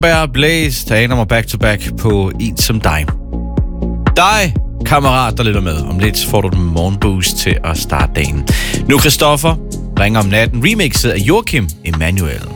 Bear Blaze, der ender mig back-to-back på En som dig. Dig, kammerat, der lytter med. Om lidt får du den morgenboost til at starte dagen. Nu Christoffer, Ringer om natten, remixet af Joachim Emanuel.